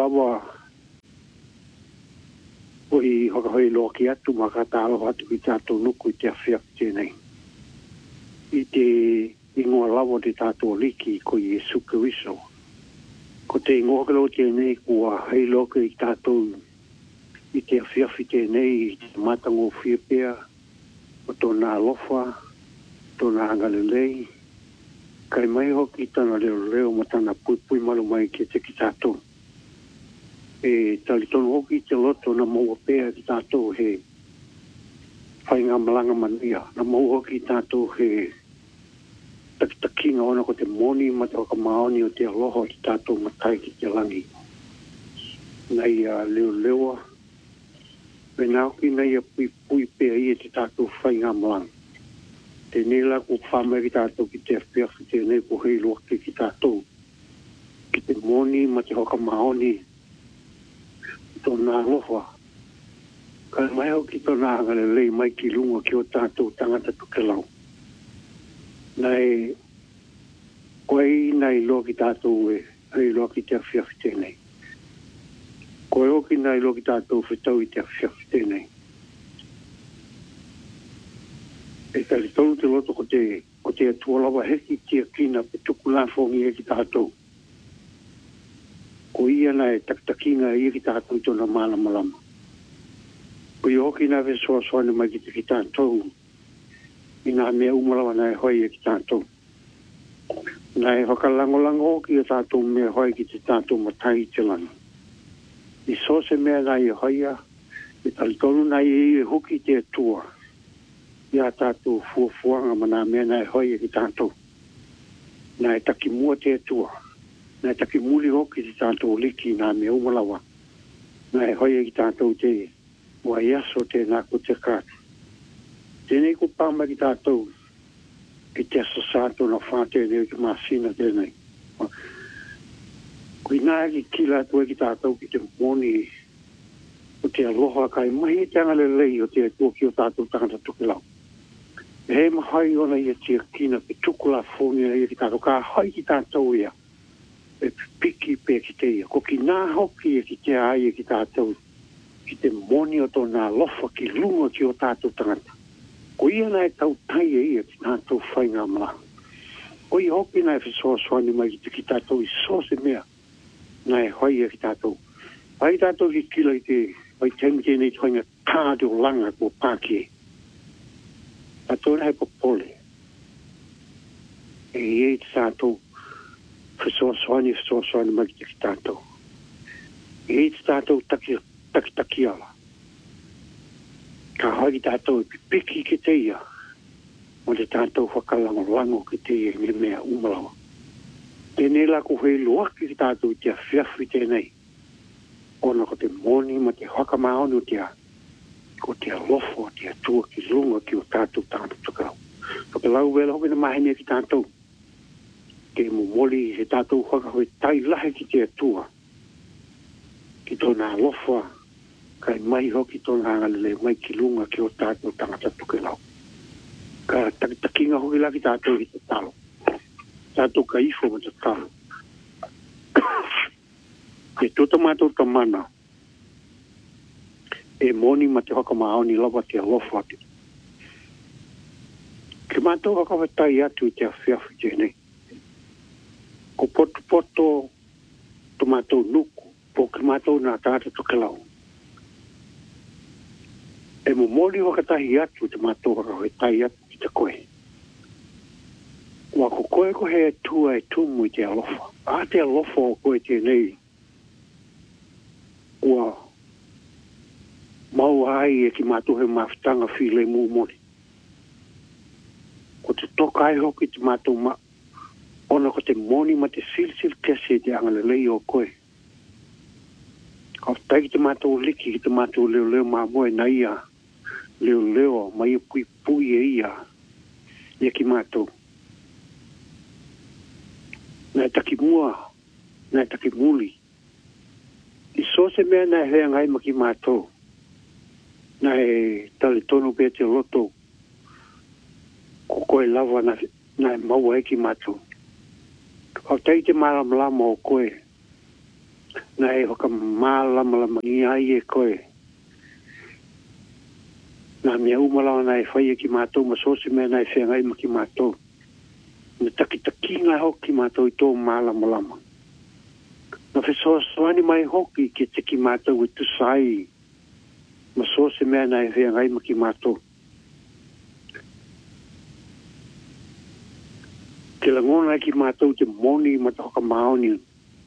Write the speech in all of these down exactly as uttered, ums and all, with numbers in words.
lava o i hoka hoi loa ki atu makata aloha atu ki tātou nuku i te awhia tēnei. I te ingoa lava te tātou liki ko i Jesu Kiriso. Ko te ingoa kalo tēnei kua hei loka i tātou i te awhia tēnei i te matango whiapea o tōna alofa, tōna angalelei, kai mai hoki tana leo leo matana pui pui malu mai ke te ki tātou. E tali tono hoki te loto na maua pēa ki tātou he whainga malanga mania. Na maua hoki tātou he takitakinga ona ko te moni ma te waka maoni o te aloha ki tātou matai ki te langi. Nei a uh, leo leoa. Me nauki nei a pui pui pēa i te tātou whainga malanga. Te nela ko whamai ki tātou ki te awhia ki te nei ko hei loake ki tātou. Ki te moni ma te waka maoni tōna aloha. Kai mai au ki tōna angalelei mai ki lunga ki o tātou tangata tukelau. Nei, koe nei loa ki tātou e, hei loa ki te awhia tēnei. Koe oki nei loa ki tātou whetau i te awhia tēnei. E tali tonu te loto ko te, ko te atualawa heki tia kina pe tuku lafongi e ki tātou. Ko ia na e taktakinga i ki tātou tōna mana malama. Ko i hoki na ve soa soa mai ki te ki tātou. I nā mea umalawa na e hoi e ki tātou. Na e whakalangolango ki a tātou mea hoi ki te tātou matai te langa. I so se mea na i hoia, i tali tonu na i e hoki te atua. I a tātou fuafuanga ma nā mea na e hoi e ki tātou. Na e taki mua te atua. Na e taki muli hoki te tātou liki nā mea umalawa. Na e hoi e ki tātou te wa iaso te nā ko te kātu. Tēnei ko pāma ki tātou ki te asasātou na whātēnei ki māsina tēnei. Kui nā ki kila atu e ki tātou ki te moni o te aloha kai mahi te angalelei o te atua ki o tātou tangata tukilau. E he mahai ona i a tia kina pe tukula fōnia i a ki tātou ka hai ki tātou ia. E piki pe ki te ia. Ko ki nā hoki e ki te ai e ki tātou ki te moni o tōna lofa ki lunga ki o tātou tangata. Ko ia nai tau tai e ia ki tātou whainga mala. Ko i hoki nai whesoa soani mai ki te ki tātou i sose mea. Nai hoi e ki tātou. Pai tātou ki kila i te pai temi tēnei tuainga tātou langa ko pākie. Tātou nai popole. E i te tātou whesoa soani whesoa soani mai ki te ki tātou. E i te tātou taki taki taki ala. Ka hoi tātou i piki ki te ia. O te tātou whakalango lango ki te ia ni mea umalawa. Tēnei la ko hei loaki ki tātou i te awhiawhi tēnei. Ona ko te moni ma te whakamaoni o te a. Ko te alofo o te atua ki lunga ki o tātou tātou tukau. Ka pe lau wela hoki na mahenia ki tātou. Ke mumoli he tātou whakahoi tai lahe ki te atua. Ki tōna alofa. Kai mai hoki tōna angalele mai ki lunga ki o tātou tangata tukelau. Ka takitakinga hoki la ki tātou ki te talo. Tātou ka ifo ma te talo. E tōta mātou ta mana. E moni ma te whakamaoni lawa te alofa atu. Ke mātou whakawhatai atu i te awhiawhi tēnei. Ko poto poto to mātou nuku. Po ke mātou nā tātou tukelau. E mo moli wakatahi atu te mātou whakawai tai atu ki te koe. Wa ko koe ko he tua e tumu i te alofa. A te alofa o koe tēnei. Wa mau ai e ki mātou he mawhitanga while mū moni. Ko te toka ai hoki te mātou ma ona ko te moni ma te silsil kese te angalelei o koe. Ka tai ki te mātou liki ki te mātou leo leo mā moe na ia. Leo leo mai e pui pui e ia. Ia ki mātou. Nai taki mua. Nai taki muli. I so se mea nai hea ngai ma ki mātou. Nai tali tonu pe te loto. Ko koe lava nai, nai maua e ki mātou. Ka tai te maram lama o koe. na e hoka mālama lama i ai e koe. Na mea umalawa na e whaia ki mātou ma sosi mea na e whengai ma ki mātou. Na taki taki ngai hoki mātou i tō mālama lama. Na whesoa soani mai hoki ke te ki mātou i tusai ma sosi mea na e whengai ma ki mātou. Te langona ki mātou te moni ma te hoka maoni.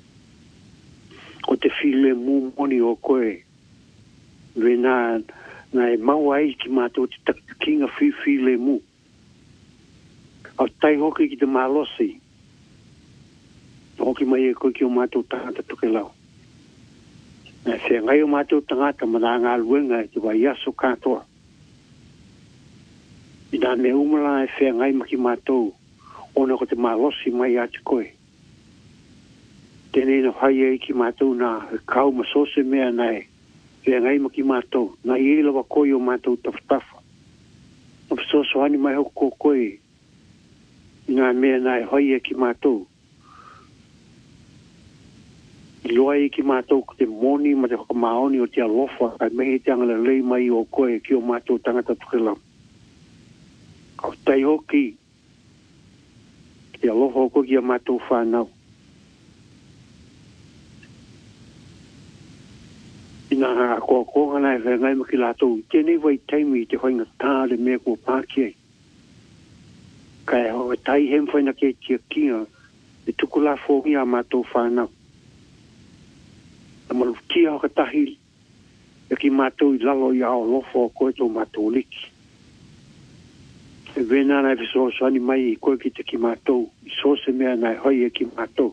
O te while mu moni o koe. We nā, nā e mau ai ki mātou te takinga whi while mu. Au tai hoki ki te mālosi. Hoki mai e koe ki o mātou tangata tuke lau. Nā se ngai o mātou tangata ma nā ngā luenga e te wai aso kātoa. I nā me umala e whea ngai ma ki mātou. Ona ko te mālosi mai ati koe. Tēnei na whai e ki mātou nā kau ma sose mea nei. Whea ngai ma ki mātou. Nā i lawa koe o mātou tawhatafa. Nā whasoso ani mai hoko koe. I nā mea nei whai e ki mātou. I loa e ki mātou ko te moni ma te hoka maoni o te alofa. Kai mehe te angala lei mai o koe ki o mātou tangata tukelam. Kau tai hoki. Te alofa o koe ki a mātou whanau. Ina ha ko ko ngana e ngai ma ki latou tēnei wai taimi te hoinga tāre mea ko pākie. Kai ho tai hem whaina ke tia kia e tuku la fōngi a mātou whanau. Na malu tia hoka tahi e ki mātou i lalo i ao lofo o koe tō mātou liki. E vena nai viso soani mai i koe ki te ki mātou i sose mea nai hoi e ki mātou.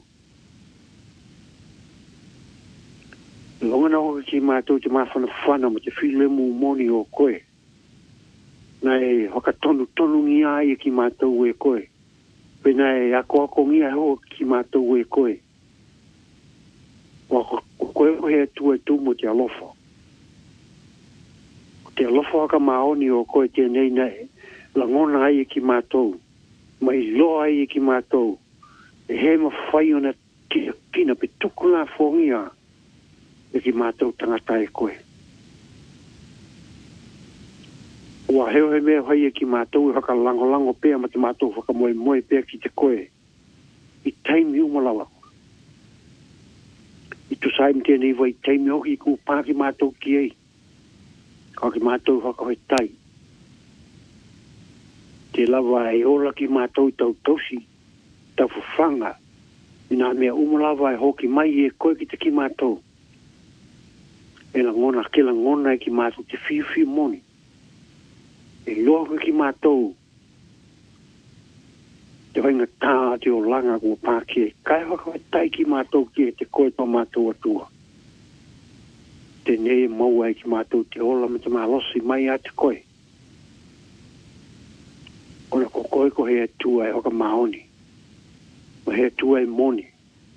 Longa na hoka ki mātou te mawhana whana ma te while mu moni o koe. Nai hoka tonu tonu ngi ai e ki mātou e koe. Pena e ako ako ngi ai ho ki mātou e koe. Wa koe o hea tu e tu mo te alofa. Te alofa haka maoni o koe tēnei nei. Langona ai e ki mātou. Mai loa ai e ki mātou. E he ma whai ona kia kina pe tukuna whongia. E ki mātou tangata e koe. Ua heo he mea hai e ki mātou i haka lango lango pēa ma te mātou whaka moe moe pēa ki te koe. I taimi umalawa. I tu saim tēnei wai taimi hoki ku pāki mātou ki ei. Ka ki mātou haka hoi tai. Te lawa e ola ki mātou i tau tausi. Tau whanga. I nā mea umalawa e hoki mai e koe ki te ki mātou. E la ngona, ke la ngona e ki mātou te whiwhi moni. E loa ki mātou. Te wainga tā te o langa kua pāke. Kai waka tai ki mātou ki e te koe tō mātou atua. Te nei maua e ki mātou te ola me te malosi mai a te koe. Ona ko koe ko hea tua e hoka maoni. Ma hea tua e moni.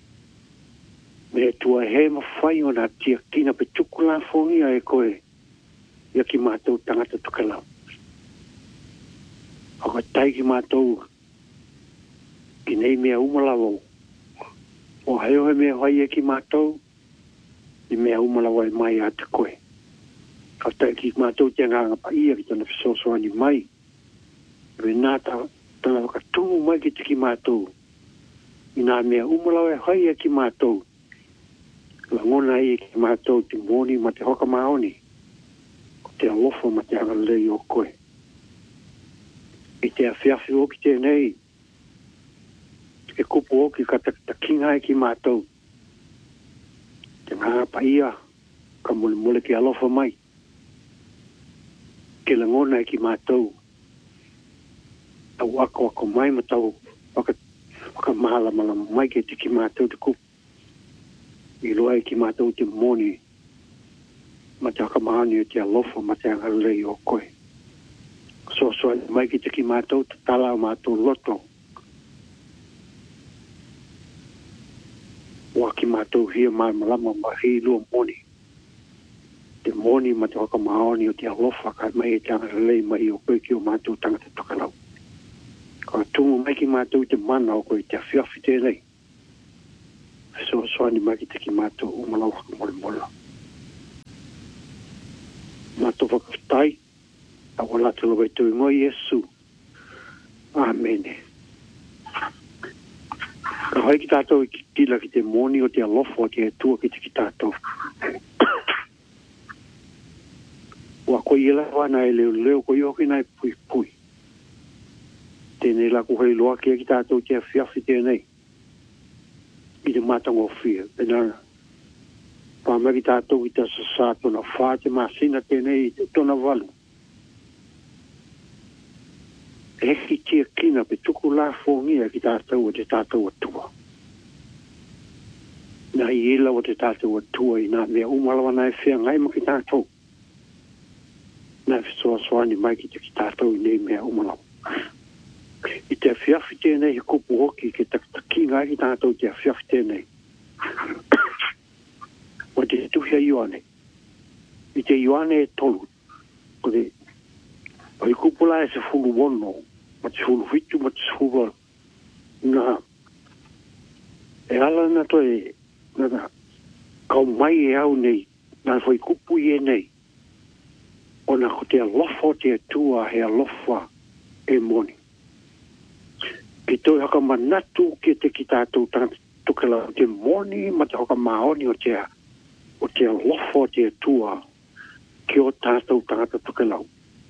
Me tua he ma whai o nā tia kina pe tukula whongia e koe. Ia ki mātou tangata tukalau. Haka tai ki mātou. Ki nei mea umalawo. O heo he mea whai e ki mātou. Ni mea umalawo e mai a te koe. Ka tai ki mātou te nganga pa ia ki tana whisosoani mai. Re nā ta tana waka tungu mai ki te ki mātou. I nā mea umalawo e whai e ki mātou. La ngona i ki mātou te moni ma te hoka maoni. Ko te alofo ma te agalei o koe. I te awhiawhi o ki tēnei. E kupu o ki ka takinga i ki mātou. Te ngā pa ia. Ka mule mule ki alofo mai. Ke la ngona i ki mātou. Tau ako ako mai ma tau. Waka, waka mahala mala mai ke te ki mātou te kupu. I loa e ki mātou te moni. Ma te haka mahani o te alofa ma te agalei o koe. So so mai ki te ki mātou te tala o mātou loto. Wa ki mātou hia mai malama ma hei lua moni. Te moni ma te haka mahani o te alofa ka mai e te agalei mai o koe ki o mātou tangata tokanau. Ka tungu mai ki mātou te mana o koe te awhiawhi tēnei. so so ni mai te ki mato o malo mo mo mato fakai a wala te lo tu ngo Yesu amen ka hai ki tato ki tila ki te moni o te alofo ki e tua ki te ki tato wa ko ila wana e leo leo ko yo ki nai pui pui tēnei la ko hei loa ki e ki tato ki a fiafi tēnei i te matango fia e nana Pama ki tātou i ta sa tona whā te masina tēnei i tona walu. E ki tia kina pe tuku la whongia ki tātou o te tātou atua. Nā i ela o te tātou atua i nā mea umalawa nai whea ngai ma ki tātou. Nā whisoa soani mai ki te ki tātou i nei mea umalawa. I te whiawhi tēnei he kupu hoki ki taki ngai ki tātou te whiawhi tēnei. O te tuhia Ioane. I te Ioane e tolu. O te o i kupula e se fulu wono. Ma te fulu hitu, ma te fulu na e ala na to e na na kau mai e au nei na foi kupu i e nei. O na ko te alofa te tua he alofa e moni. Ki toi haka manatu ki te ki tātou tukela te moni ma te haka maoni o te o te alofo te tua ki o tātou tangata tukelau.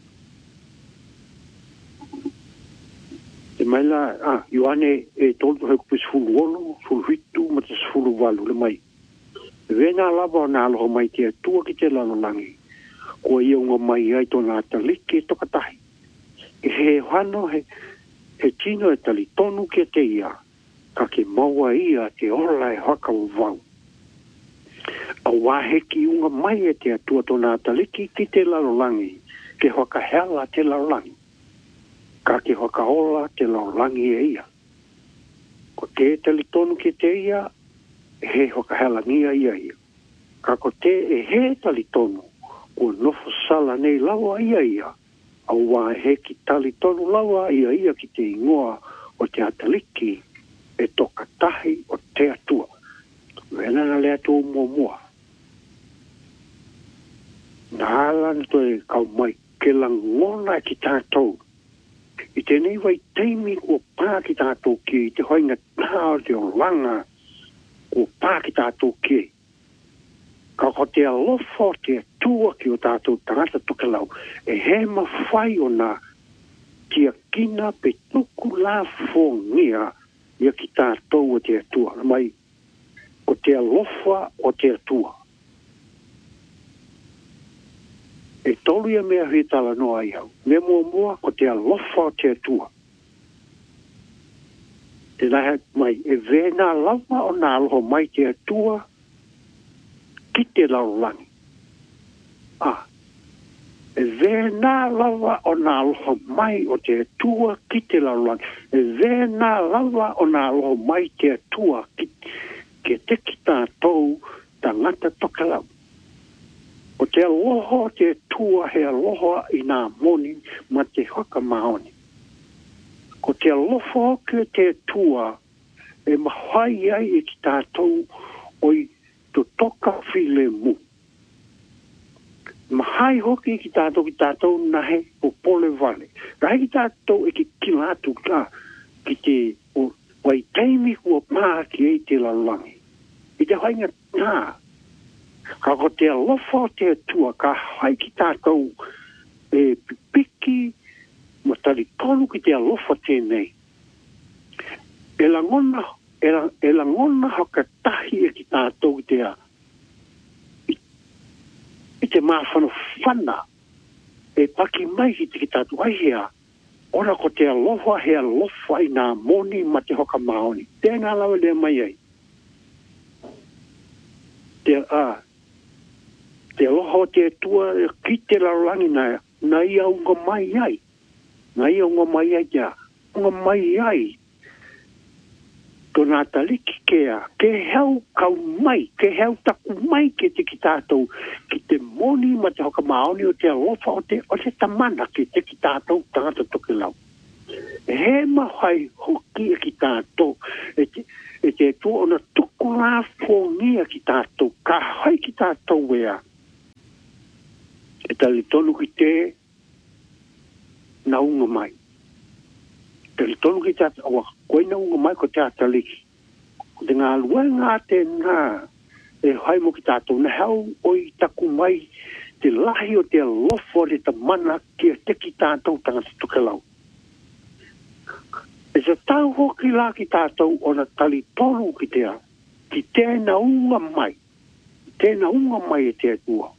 Te maila, ah, Ioane e tolu hei kupis fulu ono, fulu hitu, ma te fulu walu le mai. E wena lava o nā aloha mai te tua ki te lalolangi. Ko i unga mai ai tōna ataliki e tokatahi. E he hano he, he tino e tali tonu ki te ia, ka ke maua ia te ola e haka o vau. A waheki unga mai e te atua tōna ataliki ki te lalolangi, ke hoka hela te lalolangi. Ka ke hoka ola te lalolangi e ia. Ko te tali tonu ki te ia, he hoka hela ngia ia ia. Ka ko te e he tali tonu, ko nofo sala nei lawa ia ia. A waheki tali tonu lawa ia ia ki te ingoa o te ataliki e toka tahi o te atua. Wena na lea tō mua mua. Nālan to e kau mai ke langona ki tātou. I tēnei wai teimi kua pā ki tātou ki, i te hoinga tāo te o langa kua pā ki tātou ki. Ka ko te alofo te tua ki o tātou tangata tukelau, e he mawhai o nā kia kina pe tuku la whongia ia ki tātou o te atua. Mai, o te alofa o te atua. E tolu ia mea hui tala noa i hau. Me mua mua o te alofa o te atua. Te nahe mai, e vena lava o nā aloha mai te atua ki te laulangi. Ah, e vena lava o nā aloha mai o te atua ki te laulangi. E vena lava o nā aloha mai te atua ki ke te ki tātou tangata tokelau. O te aloha o te tua he aloha i nā moni ma te haka maoni. Ko te aloha ke te tua e mahai ai e ki tātou oi to toka while mu. Mahai hoki ki tātou ki tātou nahe o pole vale. Rai ki tātou e ki kilatu ka ki te o wai teimi kua pā ki e te lalangi. I te hainga tā. Ka ko te alofa o te tua, ka hai ki tātou e pipiki, ma tari tonu ki te alofa tēnei. E langona, e, la, e langona haka tahi e ki tātou ki te a. I, i te māwhano whana, e paki mai ki te ki tātou aihea, ora ko te alofa he alofa i nā moni ma te hoka maoni. Tēnā lawa lea mai ai. Te a, te aloha o te tua ki te larangi na, na ia unga mai ai. Na ia unga mai ai kia. Unga mai ai. Tō nā taliki kea, ke hau kau mai, ke hau taku mai ke te ki tātou, ki te moni ma te hoka maoni o te alofa o te, o te tamana ke te ki tātou tangata toke lau. E he mahai hoki e ki tātou, e te, e te tu ona tuku la fongia ki tātou, ka hai ki tātou ea. E tali tonu ki te na unga mai. Tali tonu ki tātou, awa, koe na unga mai ko te ataliki. Ko te ngā lua ngā te ngā, e hai mo ki tātou, na hau oi taku mai, te lahi o te lofo le ta mana ki te ki tātou tangata tuke lau. E se tau hoki la ki tātou o na tali tonu ki te a, ki tēna unga mai, tēna unga mai e te atua.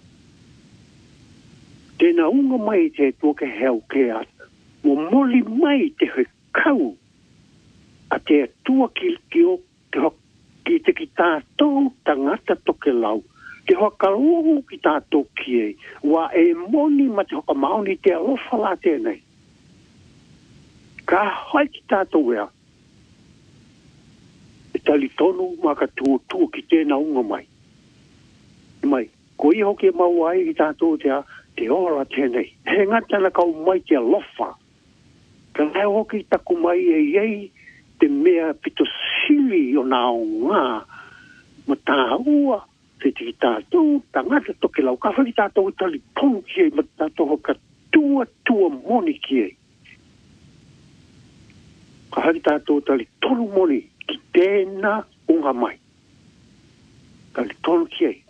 Tēna unga mai e te atua ke heo ke a, mo moli mai te he kau, a te atua ki, ki o, ki, ki te ki tātou tangata toke lau, te hoka lohu ki tātou ki e, wa e moni ma te hoka maoni te alofa la tēnei. Ka hai ki tātou ea. E tali tonu ma ka tua tua ki tēna unga mai. Mai, ko i hoki e mau ai ki tātou te a, te ora tēnei. He ngatana kau mai te alofa. Ka lai hoki taku mai e iei te mea pito sili o nā o ngā. Ma tā ua, te te ki tātou, ta ngata toke lau. Ka whaki tātou i tali tonu ki e, ma tātou hoka tua tua moni ki e. Ka hari tātou tali tonu moni ki tēnā unga mai. Tali tonu ki ei.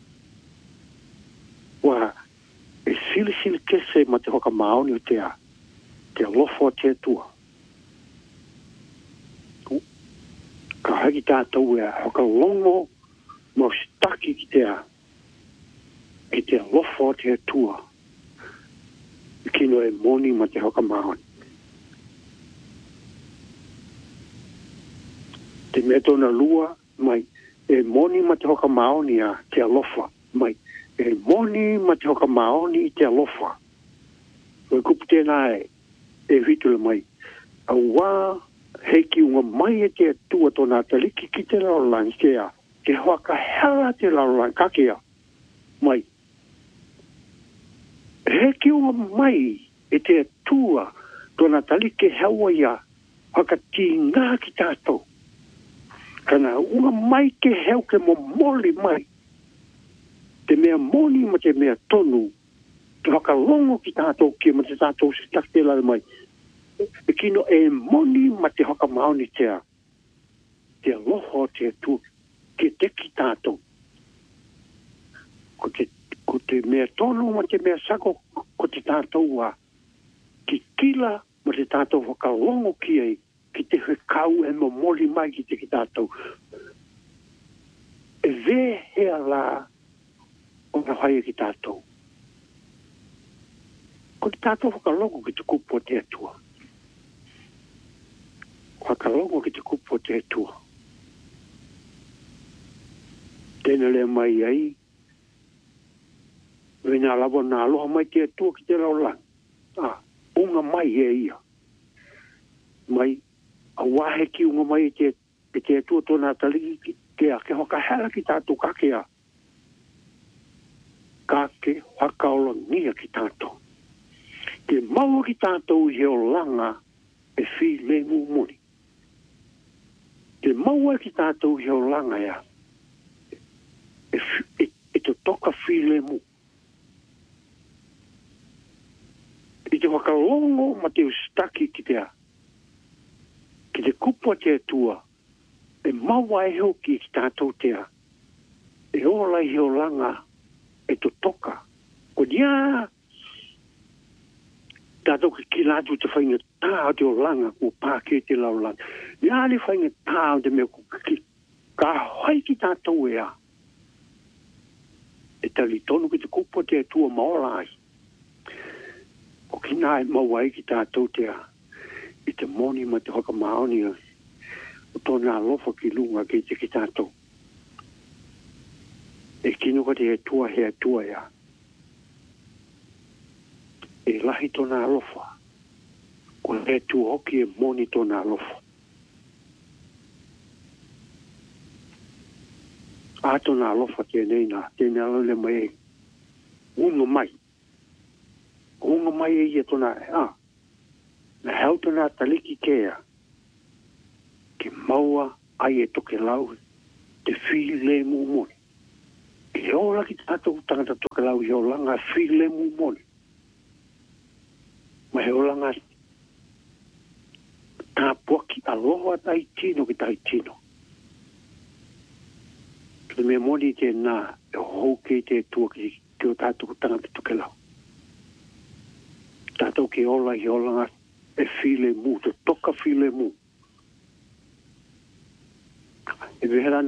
Wa, e sili sili kese ma te hoka maoni o te a. Te alofo a te atua. Ka hari tātou e a hoka longo mo staki ki te a. Ki te alofo a te atua. Kino e moni ma te hoka maoni. Te mea tōna lua, mai, e moni ma te hoka maoni a te alofa, mai, e moni ma te hoka maoni i te alofa. Koe kupu tēnā e, e hitula mai, a wā heiki unga mai e te atua tōna taliki ki te laulang te a, te hoaka hela te laulang kakea, mai. Heiki unga mai e te atua tōna taliki hewa ia, haka ti ngā ki tātou. Kana unga mai ke heu ke mo moli mai. Te mea moni ma te mea tonu. Te waka longo ki tātou ki ma te tātou se takte lai mai. E kino e moni ma te waka maoni te a. Te loho te tu. Ke te ki tātou. Ko te, ko te mea tonu ma te mea sako ko te tātou a. Ki kila ma te tātou waka longo ki ei. Ki te he kau e mo moli mai ki te ki tātou. E ve hea la o na haia ki tātou. Ko te tātou whakalongo ki te kupo te atua. Whakalongo ki te kupo te atua. Tēnā lea mai ai. Wena lawa nā aloha mai te atua ki te laulang. Ah, unga mai e ia. Mai, a wahe ki unga mai te, te atua tōna taliki ki te a ke hoka hela ki tātou kakea. Kake whakaola ngia ki tātou. Te maua ki tātou i heo langa e whi le mu muni. Te maua ki tātou i heo langa ea. E, e, e te toka whi le mu. I te whakalongo ma te ustaki ki te a. Ki te kupa te atua, e maua e hoki ki tātou te a. E ola i heo langa, e to toka. Ko nia, tātou ki ki lātu te whainga tā te o langa, ko pāke te lau langa. Nia li whainga tā o te mea ko ki, ka hai ki tātou e a. E tali tonu ki te kupa te atua maola ai. Ko ki nā e maua i ki tātou te a. I te moni ma te hoka maoni o tōna alofa ki lunga ki te ki tātou. E kino ka te he tua he tua ea. E lahi tōna alofa. Ko he tua hoki e moni tōna alofa. A tōna alofa tēnei nā, tēnei alole mai e. Unga mai. Unga mai e ia tōna e a. Na hau tōna taliki kea, ke maua ai e toke lau te while mu moni. E ola ki tātou tangata toke lau i olanga while mu moni. Ma he olanga tā puaki aloha tai tino ki tai tino. Te me moni te nā e houke te tua ki te o tātou tangata toke lau. Tātou ki ola i olanga e while mu, te toka while mu. E vehera